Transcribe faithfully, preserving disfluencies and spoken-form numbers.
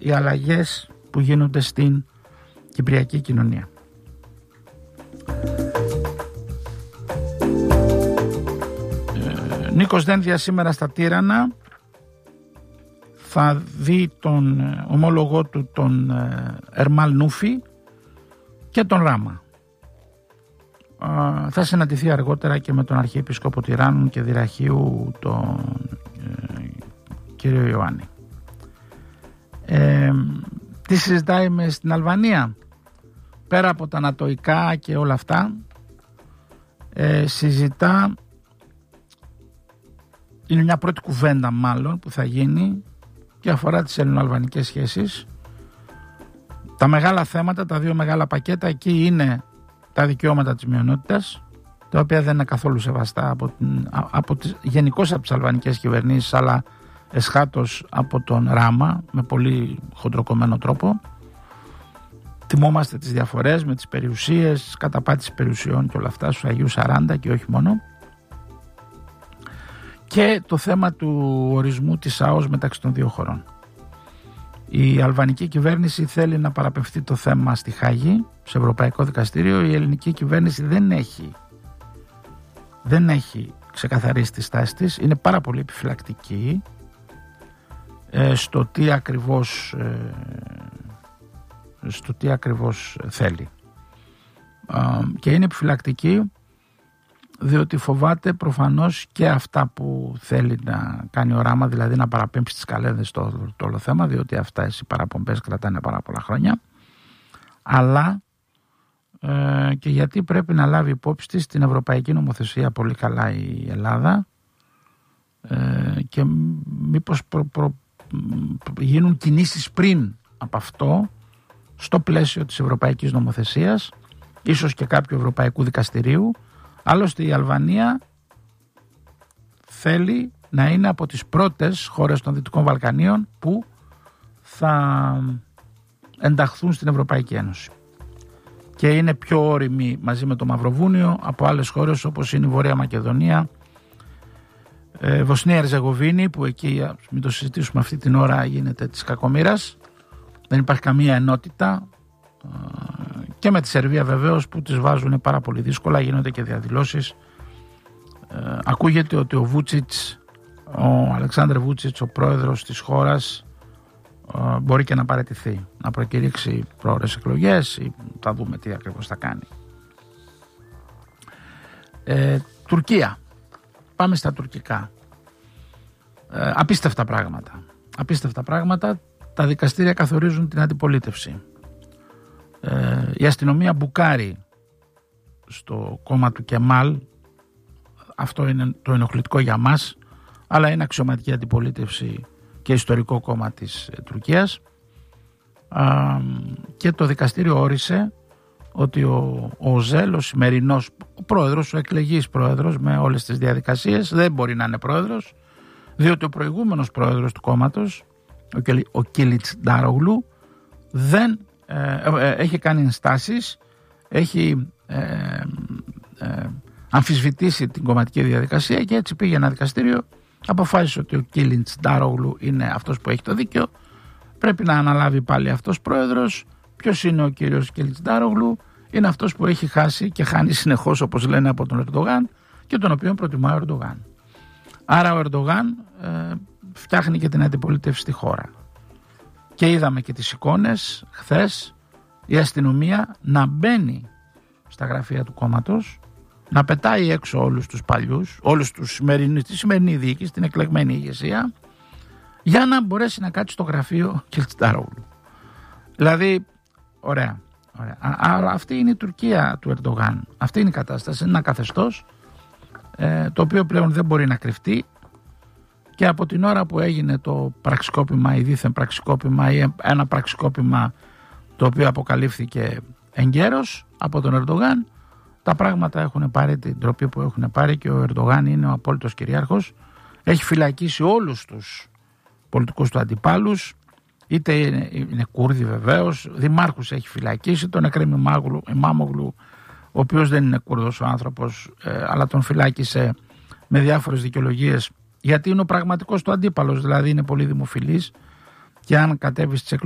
οι αλλαγές που γίνονται στην κυπριακή κοινωνία. Ε, Νίκος Δένδια σήμερα στα Τύρανα θα δει τον ομόλογό του τον Ερμάλ Νούφι και τον Ράμα. Θα συναντηθεί αργότερα και με τον Αρχιεπίσκοπο Τυράννων και Δυραχείου τον ε, κύριο Ιωάννη. Ε, τι συζητάει με στην Αλβανία? Πέρα από τα νατοϊκά και όλα αυτά, ε, συζητά, είναι μια πρώτη κουβέντα μάλλον που θα γίνει και αφορά τις ελληνοαλβανικές σχέσεις. Τα μεγάλα θέματα, τα δύο μεγάλα πακέτα εκεί είναι τα δικαιώματα της μειονότητας, τα οποία δεν είναι καθόλου σεβαστά από, την, από τις, γενικώς από τις αλβανικές κυβερνήσεις, αλλά εσχάτως από τον Ράμα με πολύ χοντροκομμένο τρόπο. Θυμόμαστε τις διαφορές με τις περιουσίες, καταπάτηση περιουσιών και όλα αυτά στους Αγίους σαράντα και όχι μόνο. Και το θέμα του ορισμού της ΑΟΣ μεταξύ των δύο χωρών. Η αλβανική κυβέρνηση θέλει να παραπευθεί το θέμα στη Χάγη, σε Ευρωπαϊκό Δικαστήριο. Η ελληνική κυβέρνηση δεν έχει, δεν έχει ξεκαθαρίσει τη στάση της. Είναι πάρα πολύ επιφυλακτική ε, στο τι ακριβώς, ε, στο τι ακριβώς θέλει. Ε, και είναι επιφυλακτική διότι φοβάται προφανώς και αυτά που θέλει να κάνει ο Ράμα, δηλαδή να παραπέμψει τις καλέδες στο το όλο θέμα, διότι αυτά οι παραπομπές κρατάνε πάρα πολλά χρόνια, αλλά ε, και γιατί πρέπει να λάβει υπόψη της την ευρωπαϊκή νομοθεσία πολύ καλά η Ελλάδα ε, και μήπως προ, προ, γίνουν κινήσεις πριν από αυτό στο πλαίσιο της ευρωπαϊκής νομοθεσίας, ίσως και κάποιου ευρωπαϊκού δικαστηρίου. Άλλωστε η Αλβανία θέλει να είναι από τις πρώτες χώρες των Δυτικών Βαλκανίων που θα ενταχθούν στην Ευρωπαϊκή Ένωση. Και είναι πιο όριμη μαζί με το Μαυροβούνιο από άλλες χώρες όπως είναι η Βορεια Μακεδονία, ε, Βοσνία Ερζεγοβίνη, που εκεί, μην το συζητήσουμε αυτή την ώρα, γίνεται της κακομοίρας. Δεν υπάρχει καμία ενότητα. Και με τη Σερβία βεβαίως που τις βάζουν πάρα πολύ δύσκολα, γίνονται και διαδηλώσεις. Ε, ακούγεται ότι ο Βούτσιτς, ο Αλεξάνδρ Βούτσιτς, ο πρόεδρος της χώρας, ε, μπορεί και να παραιτηθεί, να προκηρύξει πρόορες εκλογές ή θα δούμε τι ακριβώς θα κάνει. Ε, Τουρκία. Πάμε στα τουρκικά. Ε, απίστευτα πράγματα. Απίστευτα πράγματα. Τα δικαστήρια καθορίζουν την αντιπολίτευση. Ε, η αστυνομία μπουκάρει στο κόμμα του Κεμάλ. Αυτό είναι το ενοχλητικό για μας, αλλά είναι αξιωματική αντιπολίτευση και ιστορικό κόμμα της ε, Τουρκίας. Α, και το δικαστήριο όρισε ότι ο, ο Οζέλ, ο σημερινός ο πρόεδρος, ο εκλεγής πρόεδρος με όλες τις διαδικασίες, δεν μπορεί να είναι πρόεδρος, διότι ο προηγούμενος πρόεδρος του κόμματος, ο, ο Κίλιτς Ντάρογλου, δεν Ε, ε, έχει κάνει ενστάσεις, έχει ε, ε, αμφισβητήσει την κομματική διαδικασία και έτσι πήγε ένα δικαστήριο, αποφάσισε ότι ο Κίλιντς Ντάρογλου είναι αυτός που έχει το δίκαιο, πρέπει να αναλάβει πάλι αυτός πρόεδρος. Ποιος είναι ο κύριος Κίλιντς Ντάρογλου? Είναι αυτός που έχει χάσει και χάνει συνεχώς, όπως λένε, από τον Ερντογάν και τον οποίο προτιμά ο Ερντογάν. Άρα ο Ερντογάν ε, φτιάχνει και την αντιπολίτευση στη χώρα. Και είδαμε και τις εικόνες χθες, η αστυνομία να μπαίνει στα γραφεία του κόμματος, να πετάει έξω όλους τους παλιούς, όλους τους σημερινούς, τη σημερινή διοίκηση, την εκλεγμένη ηγεσία, για να μπορέσει να κάτσει στο γραφείο Κιλτσντάρογλου. Δηλαδή, ωραία, ωραία. Άρα αυτή είναι η Τουρκία του Ερντογάν. Αυτή είναι η κατάσταση. Είναι ένα καθεστώς ε, το οποίο πλέον δεν μπορεί να κρυφτεί. Και από την ώρα που έγινε το πραξικόπημα ή δίθεν πραξικόπημα ή ένα πραξικόπημα το οποίο αποκαλύφθηκε εγκαίρος από τον Ερντογάν, τα πράγματα έχουν πάρει την τροπή που έχουν πάρει και ο Ερντογάν είναι ο απόλυτος κυριάρχος. Έχει φυλακίσει όλους τους πολιτικούς του αντιπάλους, είτε είναι, είναι Κούρδοι βεβαίως, δημάρχους έχει φυλακίσει, τον Εκρέμ Ημάμογλου, ο οποίος δεν είναι Κούρδος ο άνθρωπος, ε, αλλά τον φυλάκισε με διάφορες δικαιολογίες, γιατί είναι ο πραγματικός του αντίπαλος, δηλαδή είναι πολύ δημοφιλής και αν κατέβει στις εκλογές